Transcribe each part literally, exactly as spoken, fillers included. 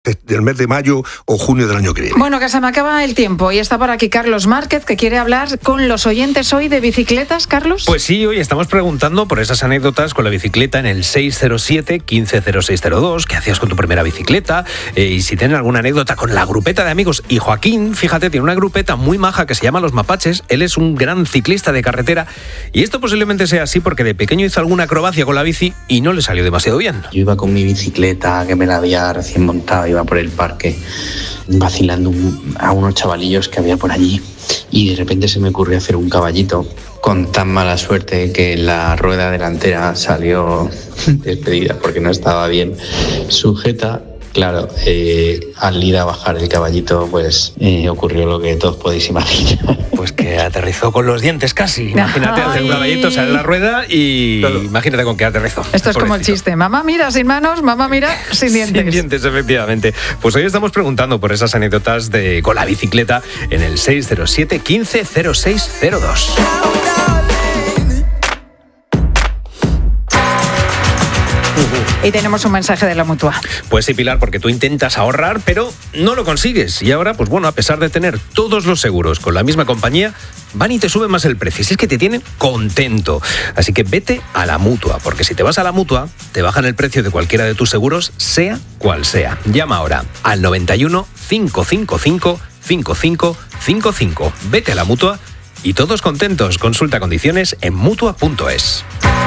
del mes de mayo o junio del año que viene. Bueno, que se me acaba el tiempo y está por aquí Carlos Márquez, que quiere hablar con los oyentes hoy de bicicletas. Carlos. Pues sí, hoy estamos preguntando por esas anécdotas con la bicicleta en el seis cero siete, uno cinco cero seis cero dos, qué hacías con tu primera bicicleta, eh, y si tienen alguna anécdota con la grupeta de amigos. Y Joaquín, fíjate, tiene una grupeta muy maja que se llama Los Mapaches. Él es un gran ciclista de carretera y esto posiblemente sea así porque de pequeño hizo alguna acrobacia con la bici y no le salió demasiado bien. Yo iba con mi bicicleta, que me la había recién montado, iba por el parque vacilando a unos chavalillos que había por allí y de repente se me ocurrió hacer un caballito con tan mala suerte que la rueda delantera salió despedida porque no estaba bien sujeta. Claro, eh, al ir a bajar el caballito, pues eh, ocurrió lo que todos podéis imaginar. Pues que aterrizó con los dientes casi. Imagínate, hacer un caballito, sale la rueda y claro, imagínate con qué aterrizó. Esto es como el chiste. Mamá mira sin manos, mamá mira sin dientes. Sin dientes, efectivamente. Pues hoy estamos preguntando por esas anécdotas de con la bicicleta en el seis cero siete, uno cinco cero seis cero dos. Y tenemos un mensaje de la Mutua. Pues sí, Pilar, porque tú intentas ahorrar, pero no lo consigues. Y ahora, pues bueno, a pesar de tener todos los seguros con la misma compañía, van y te suben más el precio. Si es que te tienen contento. Así que vete a la Mutua, porque si te vas a la Mutua, te bajan el precio de cualquiera de tus seguros, sea cual sea. Llama ahora al noventa y uno, cinco cinco cinco, cinco cinco cinco cinco. Vete a la Mutua y todos contentos. Consulta condiciones en mutua punto es.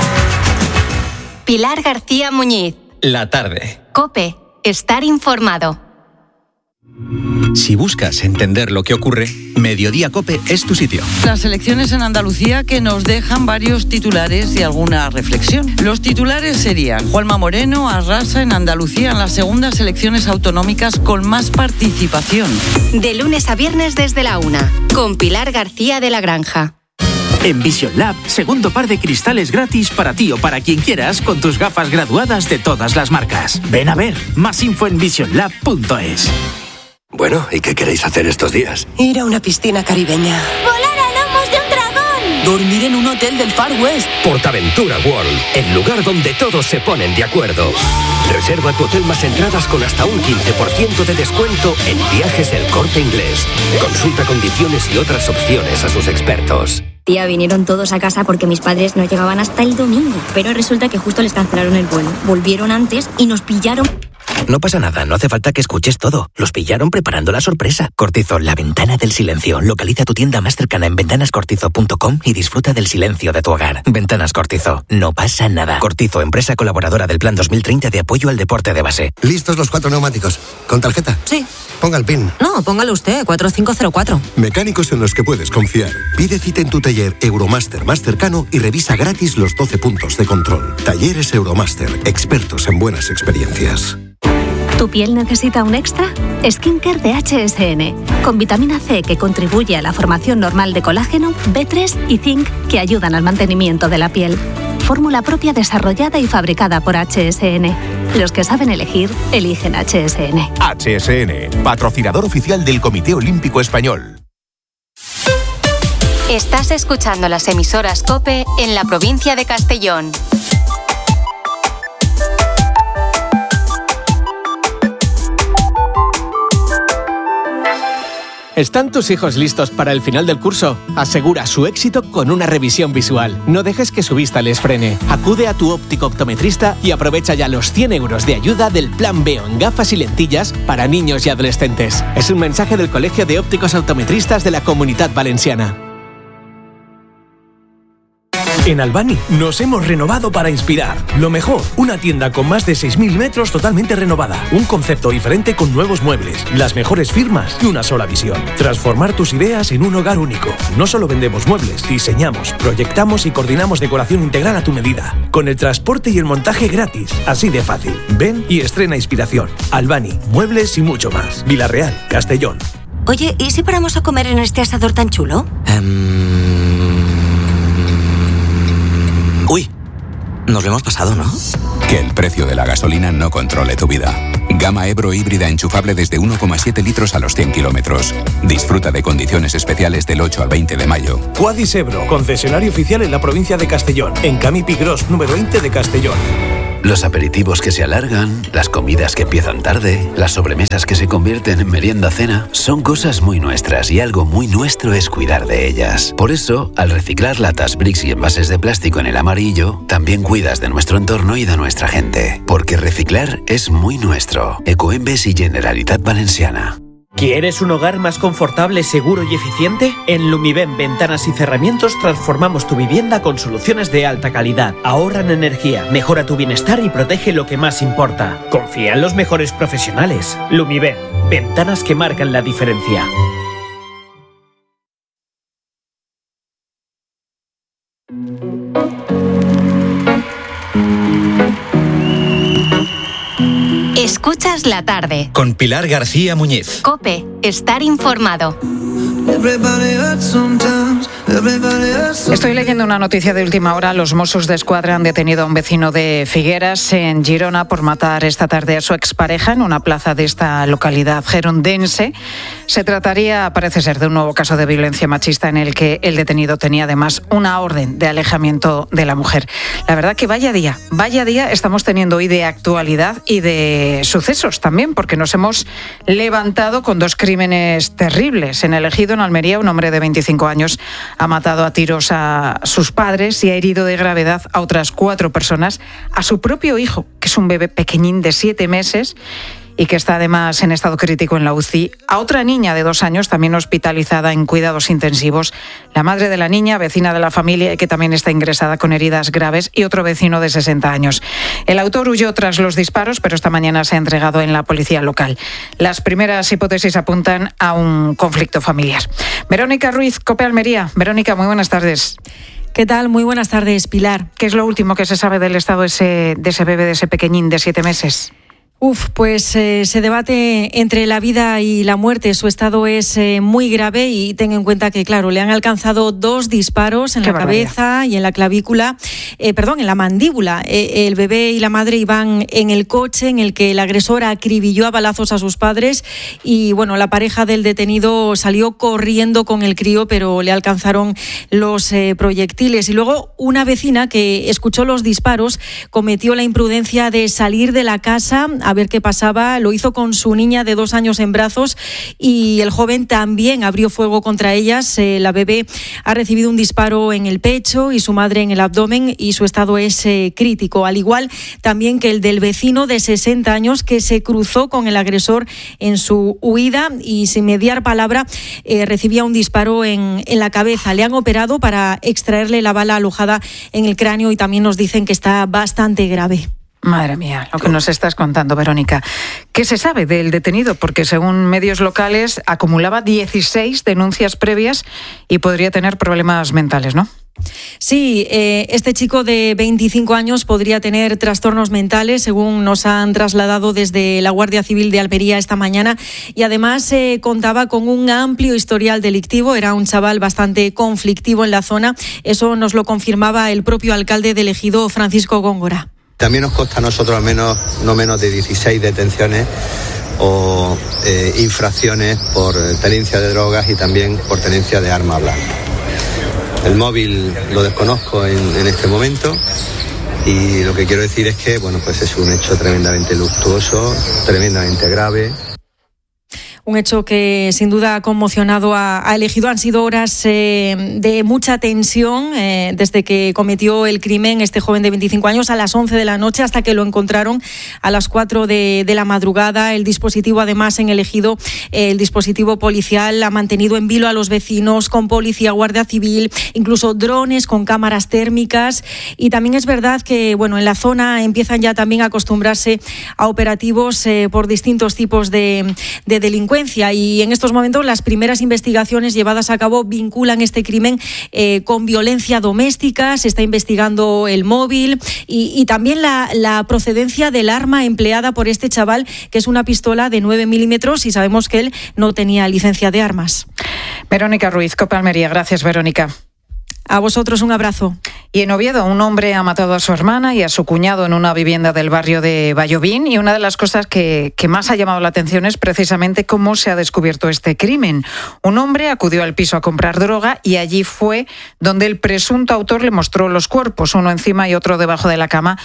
Pilar García Muñiz. La tarde. COPE. Estar informado. Si buscas entender lo que ocurre, Mediodía COPE es tu sitio. Las elecciones en Andalucía que nos dejan varios titulares y alguna reflexión. Los titulares serían: Juanma Moreno arrasa en Andalucía en las segundas elecciones autonómicas con más participación. De lunes a viernes desde la una, con Pilar García de la Granja. En Vision Lab, segundo par de cristales gratis para ti o para quien quieras con tus gafas graduadas de todas las marcas. Ven a ver, más info en vision lab punto es. Bueno, ¿y qué queréis hacer estos días? Ir a una piscina caribeña. ¡Volar a lomos de un dragón! Dormir en un hotel del Far West. Portaventura World, el lugar donde todos se ponen de acuerdo. Reserva tu hotel más entradas con hasta un quince por ciento de descuento en Viajes El Corte Inglés. Consulta condiciones y otras opciones a sus expertos. Tía, vinieron todos a casa porque mis padres no llegaban hasta el domingo. Pero resulta que justo les cancelaron el vuelo. Volvieron antes y nos pillaron. No pasa nada, no hace falta que escuches todo. Los pillaron preparando la sorpresa. Cortizo, la ventana del silencio. Localiza tu tienda más cercana en ventanas cortizo punto com y disfruta del silencio de tu hogar. Ventanas Cortizo, no pasa nada. Cortizo, empresa colaboradora del Plan dos mil treinta de apoyo al deporte de base. ¿Listos los cuatro neumáticos? ¿Con tarjeta? Sí. Ponga el PIN. No, póngalo usted, cuatro cinco cero cuatro. Mecánicos en los que puedes confiar. Pide cita en tu taller Euromaster más cercano y revisa gratis los doce puntos de control. Talleres Euromaster, expertos en buenas experiencias. ¿Tu piel necesita un extra? Skincare de H S N, con vitamina C que contribuye a la formación normal de colágeno, B tres y zinc que ayudan al mantenimiento de la piel. Fórmula propia desarrollada y fabricada por H S N. Los que saben elegir, eligen H S N. H S N, patrocinador oficial del Comité Olímpico Español. Estás escuchando las emisoras COPE en la provincia de Castellón. ¿Están tus hijos listos para el final del curso? Asegura su éxito con una revisión visual. No dejes que su vista les frene. Acude a tu óptico optometrista y aprovecha ya los cien euros de ayuda del Plan Veo en gafas y lentillas para niños y adolescentes. Es un mensaje del Colegio de Ópticos Optometristas de la Comunidad Valenciana. En Albani nos hemos renovado para inspirar. Lo mejor, una tienda con más de seis mil metros totalmente renovada. Un concepto diferente con nuevos muebles, las mejores firmas y una sola visión. Transformar tus ideas en un hogar único. No solo vendemos muebles, diseñamos, proyectamos y coordinamos decoración integral a tu medida. Con el transporte y el montaje gratis. Así de fácil. Ven y estrena inspiración. Albani, muebles y mucho más. Vilarreal, Castellón. Oye, ¿y si paramos a comer en este asador tan chulo? Um... Uy, nos lo hemos pasado, ¿no? Que el precio de la gasolina no controle tu vida. Gama Ebro híbrida enchufable desde uno coma siete litros a los cien kilómetros. Disfruta de condiciones especiales del ocho al veinte de mayo. Quadis Ebro, concesionario oficial en la provincia de Castellón. En Camí Pigros, número veinte de Castellón. Los aperitivos que se alargan, las comidas que empiezan tarde, las sobremesas que se convierten en merienda-cena, son cosas muy nuestras y algo muy nuestro es cuidar de ellas. Por eso, al reciclar latas, bricks y envases de plástico en el amarillo, también cuidas de nuestro entorno y de nuestra gente. Porque reciclar es muy nuestro. Ecoembes y Generalitat Valenciana. ¿Quieres un hogar más confortable, seguro y eficiente? En Lumivent Ventanas y Cerramientos transformamos tu vivienda con soluciones de alta calidad. Ahorran energía, mejora tu bienestar y protege lo que más importa. Confía en los mejores profesionales. Lumivent, ventanas que marcan la diferencia. Escuchas la tarde. Con Pilar García Muñiz. COPE. Estar informado. Estoy leyendo una noticia de última hora. Los Mossos d'Esquadra han detenido a un vecino de Figueras, en Girona, por matar esta tarde a su expareja en una plaza de esta localidad gerundense. Se trataría, parece ser, de un nuevo caso de violencia machista en el que el detenido tenía además una orden de alejamiento de la mujer. La verdad que vaya día, vaya día estamos teniendo hoy de actualidad y de sucesos también, porque nos hemos levantado con dos crímenes terribles. En el Ejido, en Almería, un hombre de veinticinco años ha matado a tiros a sus padres y ha herido de gravedad a otras cuatro personas, a su propio hijo, que es un bebé pequeñín de siete meses y que está además en estado crítico en la U C I, a otra niña de dos años también hospitalizada en cuidados intensivos, la madre de la niña, vecina de la familia y que también está ingresada con heridas graves, y otro vecino de sesenta años. El autor huyó tras los disparos, pero esta mañana se ha entregado en la policía local. Las primeras hipótesis apuntan a un conflicto familiar. Verónica Ruiz, COPE Almería. Verónica, muy buenas tardes. ¿Qué tal? Muy buenas tardes, Pilar. ¿Qué es lo último que se sabe del estado de ese, de ese bebé, de ese pequeñín de siete meses? Uf, pues eh, se debate entre la vida y la muerte. Su estado es eh, muy grave y ten en cuenta que, claro, le han alcanzado dos disparos en Qué la barbaridad. cabeza y en la clavícula, eh, perdón, en la mandíbula. Eh, el bebé y la madre iban en el coche en el que el agresor acribilló a balazos a sus padres y, bueno, la pareja del detenido salió corriendo con el crío, pero le alcanzaron los eh, proyectiles. Y luego una vecina que escuchó los disparos cometió la imprudencia de salir de la casa a ver qué pasaba. Lo hizo con su niña de dos años en brazos y el joven también abrió fuego contra ellas. Eh, la bebé ha recibido un disparo en el pecho y su madre en el abdomen y su estado es eh, crítico, al igual también que el del vecino de sesenta años que se cruzó con el agresor en su huida y sin mediar palabra eh, recibía un disparo en, en la cabeza. Le han operado para extraerle la bala alojada en el cráneo y también nos dicen que está bastante grave. Madre mía, lo que nos estás contando, Verónica. ¿Qué se sabe del detenido? Porque según medios locales acumulaba dieciséis denuncias previas y podría tener problemas mentales, ¿no? Sí, eh, este chico de veinticinco años podría tener trastornos mentales, según nos han trasladado desde la Guardia Civil de Almería esta mañana, y además eh, contaba con un amplio historial delictivo. Era un chaval bastante conflictivo en la zona. Eso nos lo confirmaba el propio alcalde del Ejido, Francisco Góngora. También nos consta a nosotros al menos no menos de dieciséis detenciones o eh, infracciones por tenencia de drogas y también por tenencia de arma blanca. El móvil lo desconozco en, en este momento y lo que quiero decir es que bueno, pues es un hecho tremendamente luctuoso, tremendamente grave. Un hecho que sin duda ha conmocionado a, a Ejido. Han sido horas eh, de mucha tensión eh, desde que cometió el crimen este joven de veinticinco años a las once de la noche hasta que lo encontraron a las cuatro de, de la madrugada. El dispositivo, además, en el Ejido, eh, el dispositivo policial ha mantenido en vilo a los vecinos con policía, guardia civil, incluso drones con cámaras térmicas. Y también es verdad que, bueno, en la zona empiezan ya también a acostumbrarse a operativos eh, por distintos tipos de, de delincuencia. Y en estos momentos las primeras investigaciones llevadas a cabo vinculan este crimen eh, con violencia doméstica. Se está investigando el móvil y, y también la, la procedencia del arma empleada por este chaval, que es una pistola de nueve milímetros, y sabemos que él no tenía licencia de armas. Verónica Ruiz, COPE Almería. Gracias, Verónica. A vosotros un abrazo. Y en Oviedo, un hombre ha matado a su hermana y a su cuñado en una vivienda del barrio de Vallovín, y una de las cosas que, que más ha llamado la atención es precisamente cómo se ha descubierto este crimen. Un hombre acudió al piso a comprar droga y allí fue donde el presunto autor le mostró los cuerpos, uno encima y otro debajo de la cama,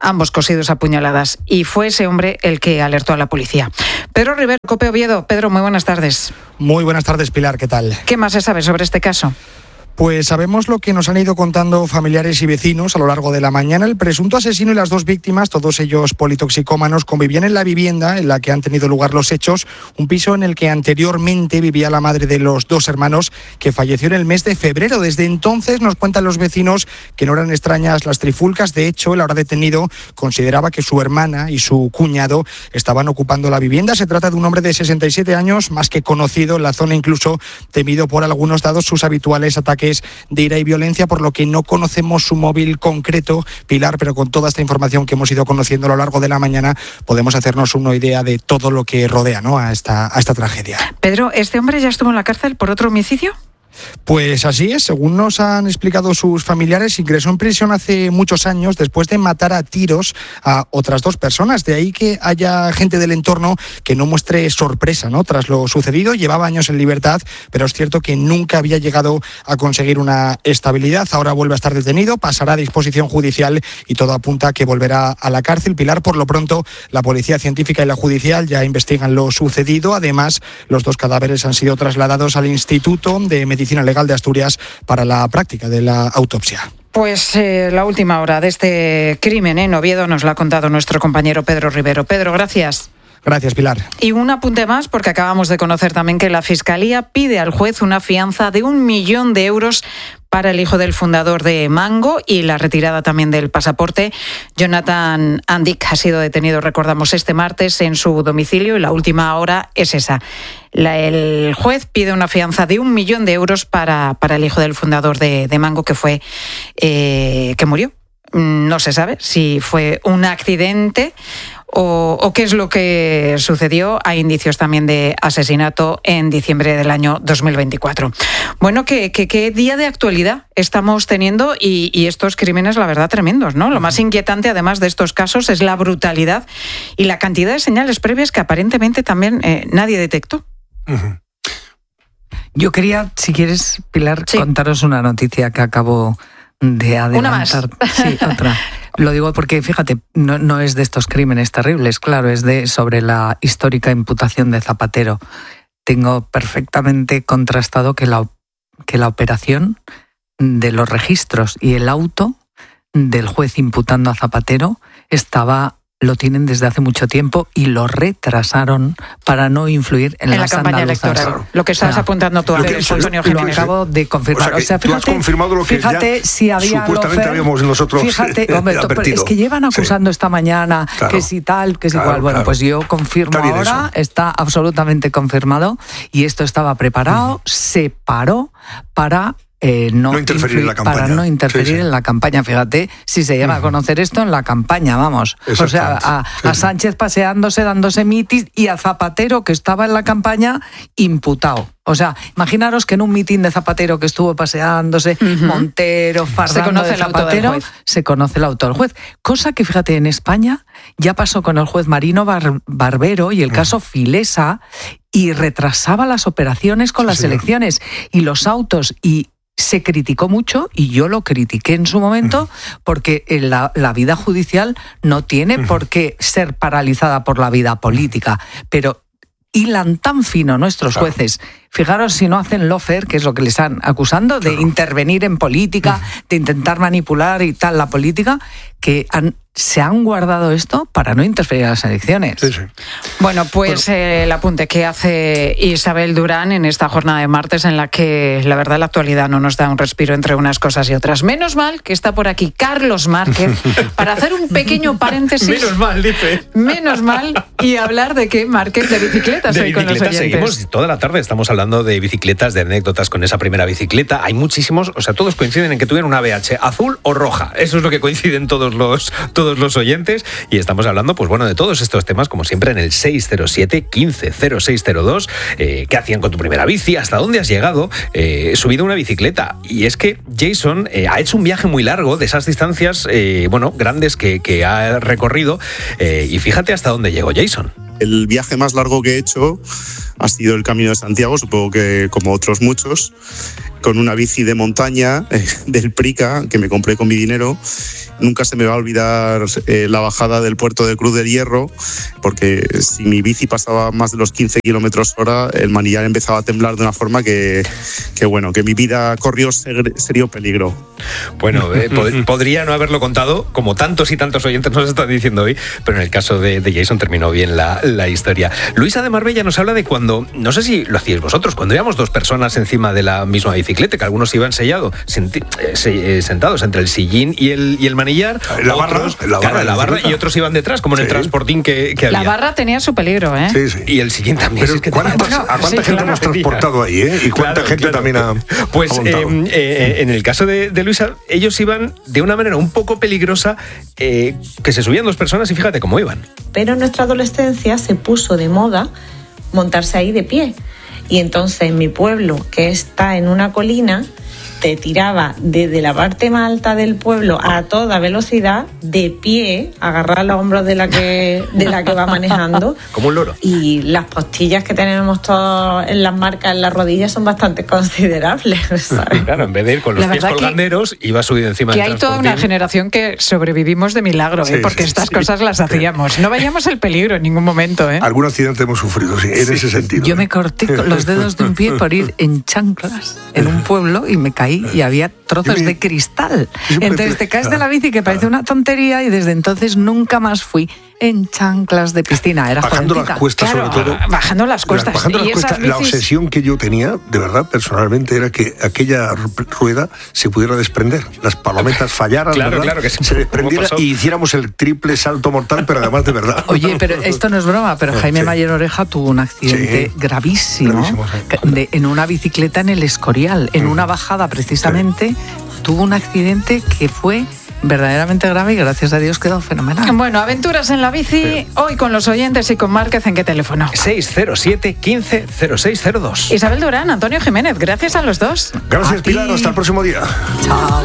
ambos cosidos a puñaladas. Y fue ese hombre el que alertó a la policía. Pedro Rivero, COPE Oviedo. Pedro, muy buenas tardes. Muy buenas tardes, Pilar, ¿qué tal? ¿Qué más se sabe sobre este caso? Pues sabemos lo que nos han ido contando familiares y vecinos a lo largo de la mañana. El presunto asesino y las dos víctimas, todos ellos politoxicómanos, convivían en la vivienda en la que han tenido lugar los hechos, un piso en el que anteriormente vivía la madre de los dos hermanos, que falleció en el mes de febrero. Desde entonces, nos cuentan los vecinos, que no eran extrañas las trifulcas. De hecho, el ahora detenido consideraba que su hermana y su cuñado estaban ocupando la vivienda. Se trata de un hombre de sesenta y siete años, más que conocido en la zona, incluso temido por algunos, dados sus habituales ataques de ira y violencia, por lo que no conocemos su móvil concreto, Pilar, pero con toda esta información que hemos ido conociendo a lo largo de la mañana podemos hacernos una idea de todo lo que rodea, ¿no?, a esta, a esta tragedia. Pedro, ¿este hombre ya estuvo en la cárcel por otro homicidio? Pues así es, según nos han explicado sus familiares, ingresó en prisión hace muchos años después de matar a tiros a otras dos personas. De ahí que haya gente del entorno que no muestre sorpresa, ¿no?, tras lo sucedido. Llevaba años en libertad, pero es cierto que nunca había llegado a conseguir una estabilidad. Ahora vuelve a estar detenido, pasará a disposición judicial y todo apunta a que volverá a la cárcel. Pilar, por lo pronto, la policía científica y la judicial ya investigan lo sucedido. Además, los dos cadáveres han sido trasladados al Instituto de Medicina Legal de Asturias para la práctica de la autopsia. Pues eh, la última hora de este crimen en Oviedo nos la ha contado nuestro compañero Pedro Rivero. Pedro, gracias. Gracias, Pilar. Y un apunte más, porque acabamos de conocer también que la Fiscalía pide al juez una fianza de un millón de euros para el hijo del fundador de Mango y la retirada también del pasaporte. Jonathan Andic ha sido detenido, recordamos, este martes en su domicilio, y la última hora es esa. La, el juez pide una fianza de un millón de euros para, para el hijo del fundador de, de Mango, que fue eh, que murió. No se sabe si fue un accidente o, o qué es lo que sucedió. Hay indicios también de asesinato en diciembre del año dos mil veinticuatro. Bueno, ¿qué, qué, qué día de actualidad estamos teniendo? Y, y estos crímenes, la verdad, tremendos, ¿no? Lo más inquietante, además de estos casos, es la brutalidad y la cantidad de señales previas que aparentemente también eh, nadie detectó. Uh-huh. Yo quería, si quieres, Pilar, sí. contaros una noticia que acabo de adelantar. Una más. Sí, otra. Lo digo porque, fíjate, no, no es de estos crímenes terribles, claro, es de sobre la histórica imputación de Zapatero. Tengo perfectamente contrastado que la, que la operación de los registros y el auto del juez imputando a Zapatero estaba... lo tienen desde hace mucho tiempo y lo retrasaron para no influir en, en las la campaña andaluzas. electoral. Claro. Lo que estás o sea, apuntando tú antes, Antonio Jiménez. Lo acabo de confirmar. O sea, que o sea, fíjate, tú has confirmado lo que fíjate ya si había supuestamente lofer, habíamos nosotros fíjate, hombre, advertido. Es que llevan acusando sí. esta mañana claro. que si tal, que si claro, igual. Bueno, claro. pues yo confirmo está ahora, eso. Está absolutamente confirmado y esto estaba preparado, uh-huh. se paró para... Eh, no, no interferir en la campaña. Para no interferir sí, sí. en la campaña. Fíjate, si se llega uh-huh. a conocer esto en la campaña, vamos. O sea, a, sí, a Sánchez paseándose, dándose mitis, y a Zapatero, que estaba en la campaña, imputado. O sea, imaginaros que en un mitin de Zapatero que estuvo paseándose, uh-huh. Montero, fardando se conoce de el auto del Zapatero, juez. Se conoce el auto del juez. Cosa que, fíjate, en España ya pasó con el juez Marino Bar- Barbero y el uh-huh. caso Filesa, y retrasaba las operaciones con sí, las sí, elecciones. Y los autos, y se criticó mucho, y yo lo critiqué en su momento, uh-huh. porque la, la vida judicial no tiene uh-huh. por qué ser paralizada por la vida política, pero hilan tan fino nuestros claro. jueces. Fijaros si no hacen lawfare, que es lo que le están acusando, de claro. intervenir en política, uh-huh. de intentar manipular y tal la política, que han, se han guardado esto para no interferir en las elecciones. Sí, sí. Bueno, pues bueno. Eh, el apunte que hace Isabel Durán en esta jornada de martes, en la que la verdad la actualidad no nos da un respiro entre unas cosas y otras. Menos mal que está por aquí Carlos Márquez para hacer un pequeño paréntesis. Menos mal, dice. Menos mal, y hablar de qué, Márquez, de bicicletas. De hoy bicicletas con los oyentes. seguimos toda la tarde, estamos hablando de bicicletas, de anécdotas con esa primera bicicleta. Hay muchísimos, o sea, todos coinciden en que tuvieron una B H azul o roja. Eso es lo que coinciden todos los, todos los oyentes. Y estamos hablando, pues bueno, de todos estos temas, como siempre, en el seis cero siete, quince, cero seis cero dos. Eh, ¿Qué hacían con tu primera bici? ¿Hasta dónde has llegado? Eh, subido una bicicleta. Y es que Jason eh, ha hecho un viaje muy largo de esas distancias, eh, bueno, grandes que, que ha recorrido. Eh, y fíjate hasta dónde llegó Jason. El viaje más largo que he hecho ha sido el Camino de Santiago, supongo que como otros muchos. con una bici de montaña eh, del Prica, que me compré con mi dinero. Nunca se me va a olvidar eh, la bajada del puerto de Cruz del Hierro, porque si mi bici pasaba más de los quince kilómetros hora, el manillar empezaba a temblar de una forma que, que bueno, que mi vida corrió ser, serio peligro. Bueno, eh, pod- podría no haberlo contado, como tantos y tantos oyentes nos están diciendo hoy, pero en el caso de, de Jason terminó bien la, la historia. Luisa de Marbella nos habla de cuando, no sé si lo hacíais vosotros, cuando íbamos dos personas encima de la misma bicicleta, que algunos iban sellado, senti- eh, se- eh, sentados entre el sillín y el, y el manillar. La barra, otros, la barra, claro, de la la barra bicicleta. y otros iban detrás, como en Sí. el transportín que, que había. La barra tenía su peligro, ¿eh? Sí, sí. Y el sillín también. Pero es que ¿cuántas- tenía- ¿a cuánta sí, gente claro. hemos transportado ahí, eh? Y cuánta Claro, gente claro. también ha, Pues ha montado? eh, eh, en el caso de, de Luisa, ellos iban de una manera un poco peligrosa, eh, que se subían dos personas y fíjate cómo iban. Pero en nuestra adolescencia se puso de moda montarse ahí de pie. Y entonces en mi pueblo, que está en una colina, te tiraba desde la parte más alta del pueblo a toda velocidad, de pie, agarrar los hombros de la que, de la que va manejando. Como un loro. Y las postillas que tenemos todos en las marcas en las rodillas son bastante considerables, ¿sabes? Claro, en vez de ir con los La pies verdad que- colganderos, iba subido encima Que del hay toda una transportín. generación que sobrevivimos de milagro, Sí, ¿eh? Porque sí, estas sí. cosas las hacíamos. No vayamos el peligro en ningún momento, ¿eh? Algún accidente hemos sufrido, sí, en ese sentido. Yo me corté con los dedos de un pie por ir en chanclas en un pueblo y me caí y había trozos de cristal. Entonces te caes de la bici, que parece una tontería, y desde entonces nunca más fui en chanclas de piscina. Era Bajando jovencita. las cuestas, Claro, sobre todo. bajando las cuestas. Bajando las Y esas cuestas, la bicis- obsesión que yo tenía, de verdad, personalmente, era que aquella ru- rueda se pudiera desprender. Las palometas fallaran, Claro, ¿verdad? claro que sí. se desprendiera ¿Cómo pasó? y hiciéramos el triple salto mortal, pero además de verdad. Oye, pero esto no es broma, pero Jaime Sí. Mayer Oreja tuvo un accidente Sí. gravísimo, Gravísimo, sí. que- de- en una bicicleta en el Escorial, en una bajada precisamente, tuvo un accidente que fue verdaderamente grave y gracias a Dios quedó fenomenal. Bueno, aventuras en la bici, hoy con los oyentes y con Márquez. ¿En qué teléfono? seis cero siete, quince, cero seis cero dos. Isabel Durán, Antonio Jiménez, gracias a los dos. Gracias, Pilar. Hasta el próximo día. Chao.